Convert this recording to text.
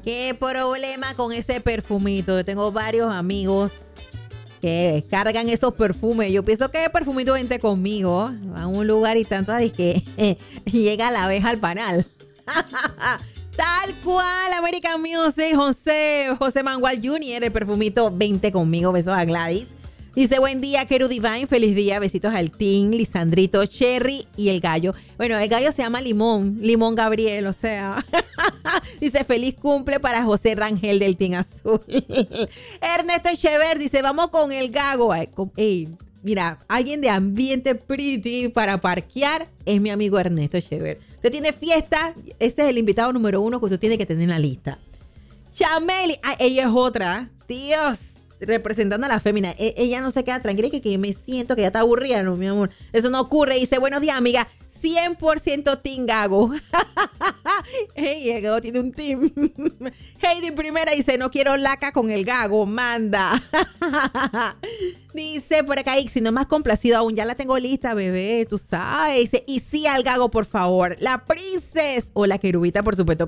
¿Qué problema con ese perfumito? Yo tengo varios amigos que cargan esos perfumes. Yo pienso que el perfumito vente conmigo. Va a un lugar y tanto así que llega la abeja al panal. Tal cual, American Music, José Mangual Jr., el perfumito vente conmigo. Besos a Gladys. Dice, buen día, Keru Divine, feliz día, besitos al Team, Lisandrito, Cherry y el gallo. Bueno, el gallo se llama Limón Gabriel, o sea. Dice, feliz cumple para José Rangel del Team Azul. Ernesto Echever dice, vamos con el gago. Ey, mira, alguien de ambiente pretty para parquear es mi amigo Ernesto Echever. Usted tiene fiesta, ese es el invitado número 1 que usted tiene que tener en la lista. Chameli, ella es otra, Dios. Representando a la fémina, ella no se queda tranquila que me siento que ya está aburrida, no, mi amor, eso no ocurre. Dice, buenos días, amiga, 100% Team Gago. Hey, el Gago tiene un team. Heidi Primera dice, no quiero laca con el Gago, manda. Dice por acá, si no me has complacido aún, ya la tengo lista, bebé, tú sabes. Dice, y sí al Gago, por favor. La Princess o la Querubita, por supuesto.